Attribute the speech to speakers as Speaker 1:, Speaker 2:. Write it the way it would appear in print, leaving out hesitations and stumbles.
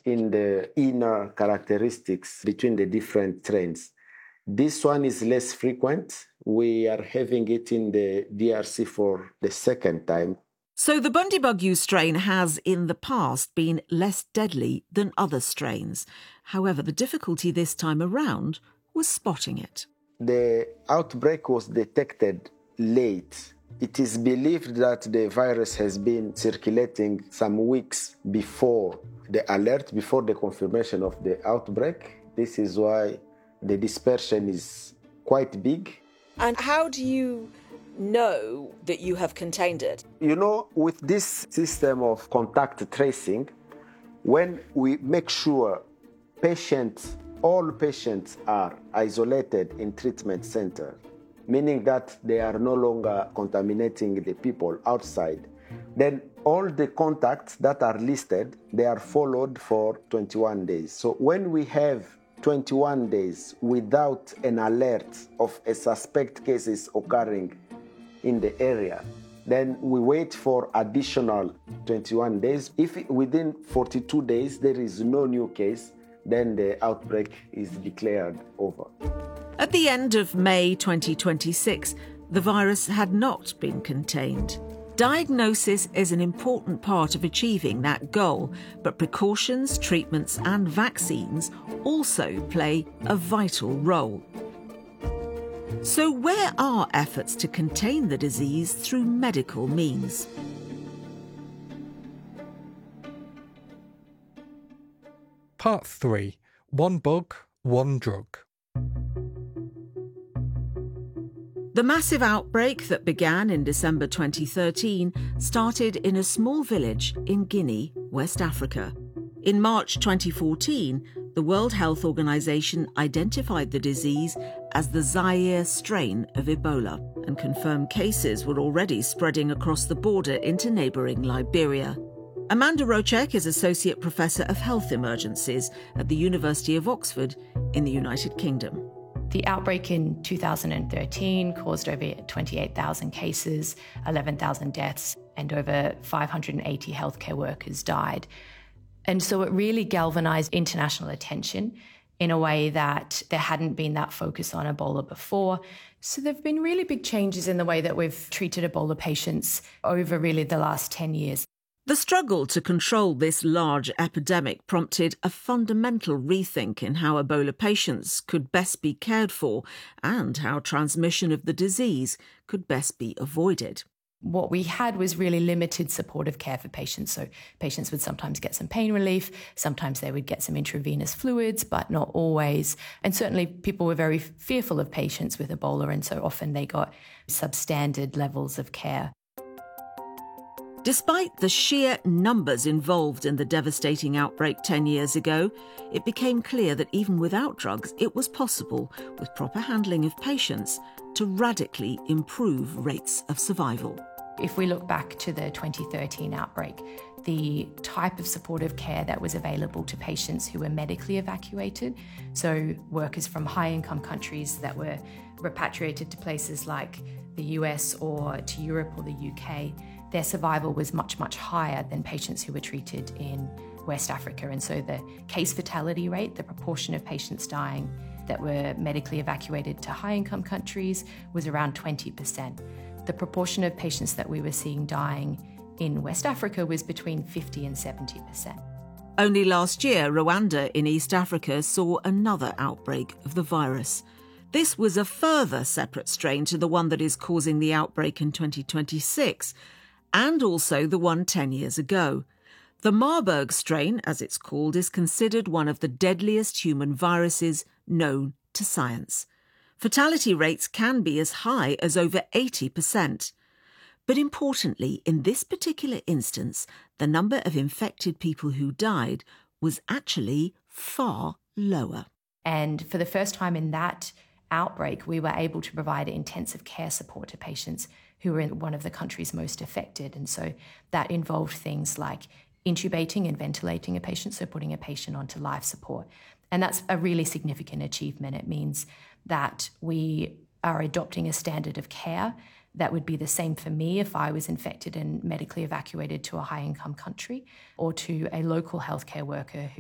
Speaker 1: in the inner characteristics between the different strains. This one is less frequent. We are having it in the DRC for the second time.
Speaker 2: So the Bundibugyo strain has, in the past, been less deadly than other strains. However, the difficulty this time around was spotting it.
Speaker 1: The outbreak was detected late. It is believed that the virus has been circulating some weeks before the alert, before the confirmation of the outbreak. This is why the dispersion is quite big.
Speaker 3: And how do you know that you have contained it?
Speaker 1: You know, with this system of contact tracing, when we make sure all patients are isolated in treatment centers, meaning that they are no longer contaminating the people outside, then all the contacts that are listed, they are followed for 21 days. So when we have 21 days without an alert of a suspect cases occurring in the area, then we wait for additional 21 days. If within 42 days there is no new case, then the outbreak is declared over.
Speaker 2: At the end of May 2026, the virus had not been contained. Diagnosis is an important part of achieving that goal, but precautions, treatments and vaccines also play a vital role. So where are efforts to contain the disease through medical means?
Speaker 4: Part 3. One bug, one drug.
Speaker 2: The massive outbreak that began in December 2013 started in a small village in Guinea, West Africa. In March 2014, the World Health Organization identified the disease as the Zaire strain of Ebola, and confirmed cases were already spreading across the border into neighbouring Liberia. Amanda Rocek is Associate Professor of Health Emergencies at the University of Oxford in the United Kingdom.
Speaker 5: The outbreak in 2013 caused over 28,000 cases, 11,000 deaths, and over 580 healthcare workers died. And so it really galvanized international attention in a way that there hadn't been that focus on Ebola before. So there have been really big changes in the way that we've treated Ebola patients over really the last 10 years.
Speaker 2: The struggle to control this large epidemic prompted a fundamental rethink in how Ebola patients could best be cared for and how transmission of the disease could best be avoided.
Speaker 5: What we had was really limited supportive care for patients. So patients would sometimes get some pain relief, sometimes they would get some intravenous fluids, but not always. And certainly people were very fearful of patients with Ebola, and so often they got substandard levels of care.
Speaker 2: Despite the sheer numbers involved in the devastating outbreak 10 years ago, it became clear that even without drugs, it was possible, with proper handling of patients, to radically improve rates of survival.
Speaker 5: If we look back to the 2013 outbreak, the type of supportive care that was available to patients who were medically evacuated, so workers from high-income countries that were repatriated to places like the US or to Europe or the UK, their survival was much, much higher than patients who were treated in West Africa. And so the case fatality rate, the proportion of patients dying that were medically evacuated to high-income countries, was around 20%. The proportion of patients that we were seeing dying in West Africa was between 50 and 70%.
Speaker 2: Only last year, Rwanda in East Africa saw another outbreak of the virus. This was a further separate strain to the one that is causing the outbreak in 2026, and also the one 10 years ago. The Marburg strain, as it's called, is considered one of the deadliest human viruses known to science. Fatality rates can be as high as over 80%. But importantly, in this particular instance, the number of infected people who died was actually far lower.
Speaker 5: And for the first time in that outbreak, we were able to provide intensive care support to patients who were in one of the countries most affected. And so that involved things like intubating and ventilating a patient, so putting a patient onto life support. And that's a really significant achievement. It means that we are adopting a standard of care that would be the same for me if I was infected and medically evacuated to a high-income country, or to a local healthcare worker